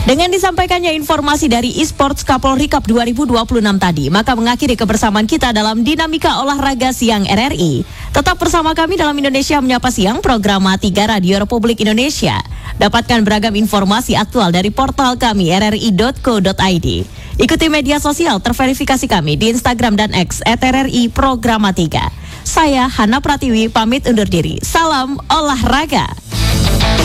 Dengan disampaikannya informasi dari Esports Kapolri Cup 2026 tadi, maka mengakhiri kebersamaan kita dalam Dinamika Olahraga Siang RRI. Tetap bersama kami dalam Indonesia Menyapa Siang, program 3 Radio Republik Indonesia. Dapatkan beragam informasi aktual dari portal kami rri.co.id. Ikuti media sosial terverifikasi kami di Instagram dan X @RRI Programa 3. Saya Hana Pratiwi pamit undur diri. Salam olahraga.